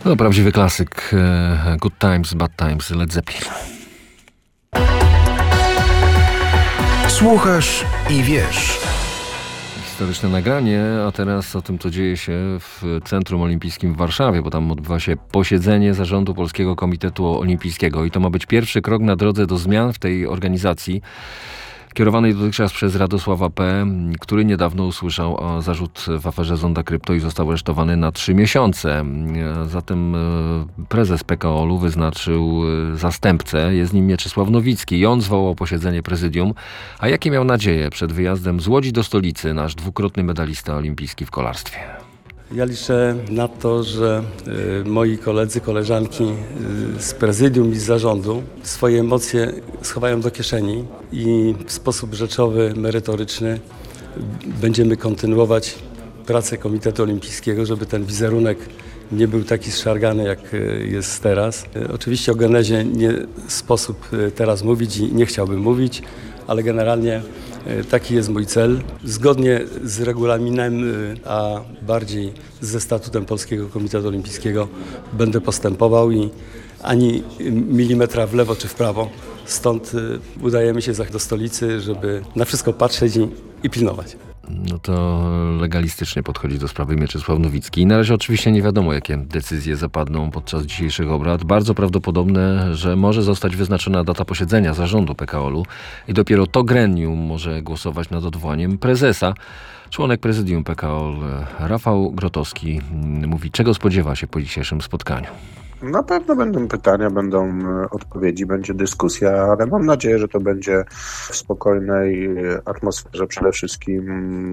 No, prawdziwy klasyk. Good Times, Bad Times, Led Zeppelin. Słuchasz i wiesz. Historyczne nagranie, a teraz o tym, co dzieje się w Centrum Olimpijskim w Warszawie, bo tam odbywa się posiedzenie Zarządu Polskiego Komitetu Olimpijskiego i to ma być pierwszy krok na drodze do zmian w tej organizacji, kierowanej dotychczas przez Radosława P., który niedawno usłyszał zarzut w aferze Zonda Krypto i został aresztowany na 3 miesiące. Zatem prezes PKOL-u wyznaczył zastępcę, jest nim Mieczysław Nowicki i on zwołał posiedzenie prezydium. A jakie miał nadzieje przed wyjazdem z Łodzi do stolicy nasz dwukrotny medalista olimpijski w kolarstwie? Ja liczę na to, że moi koledzy, koleżanki z prezydium i z zarządu swoje emocje schowają do kieszeni i w sposób rzeczowy, merytoryczny będziemy kontynuować pracę Komitetu Olimpijskiego, żeby ten wizerunek nie był taki zszargany, jak jest teraz. Oczywiście o genezie nie sposób teraz mówić i nie chciałbym mówić, ale generalnie taki jest mój cel. Zgodnie z regulaminem, a bardziej ze statutem Polskiego Komitetu Olimpijskiego będę postępował i ani milimetra w lewo czy w prawo. Stąd udajemy się do stolicy, żeby na wszystko patrzeć i pilnować. No to legalistycznie podchodzi do sprawy Mieczysław Nowicki. I na razie oczywiście nie wiadomo, jakie decyzje zapadną podczas dzisiejszych obrad. Bardzo prawdopodobne, że może zostać wyznaczona data posiedzenia zarządu PKOL-u i dopiero to gremium może głosować nad odwołaniem prezesa. Członek prezydium PKOL Rafał Grotowski mówi, czego spodziewa się po dzisiejszym spotkaniu. Na pewno będą pytania, będą odpowiedzi, będzie dyskusja, ale mam nadzieję, że to będzie w spokojnej atmosferze. Przede wszystkim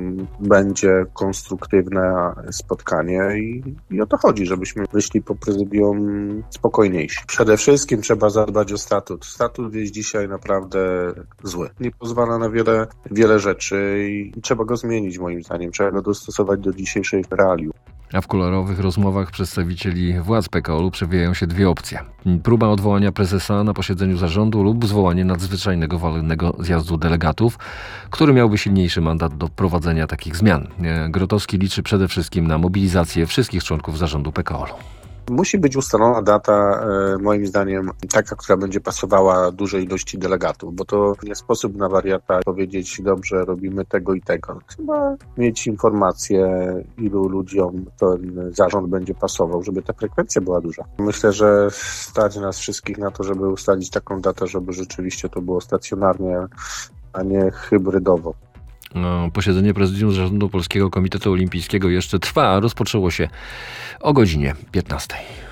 będzie konstruktywne spotkanie i o to chodzi, żebyśmy wyszli po prezydium spokojniejsi. Przede wszystkim trzeba zadbać o statut. Statut jest dzisiaj naprawdę zły. Nie pozwala na wiele rzeczy i trzeba go zmienić moim zdaniem. Trzeba go dostosować do dzisiejszych realiów. A w kuluarowych rozmowach przedstawicieli władz PKOL-u przewijają się dwie opcje. Próba odwołania prezesa na posiedzeniu zarządu lub zwołanie nadzwyczajnego walnego zjazdu delegatów, który miałby silniejszy mandat do prowadzenia takich zmian. Grotowski liczy przede wszystkim na mobilizację wszystkich członków zarządu PKOL-u. Musi być ustalona data, moim zdaniem, taka, która będzie pasowała dużej ilości delegatów, bo to nie sposób na wariata powiedzieć, dobrze, robimy tego i tego. Trzeba mieć informację, ilu ludziom ten zarząd będzie pasował, żeby ta frekwencja była duża. Myślę, że stać nas wszystkich na to, żeby ustalić taką datę, żeby rzeczywiście to było stacjonarnie, a nie hybrydowo. Posiedzenie prezydium Zarządu Polskiego Komitetu Olimpijskiego jeszcze trwa, a rozpoczęło się o godzinie 15.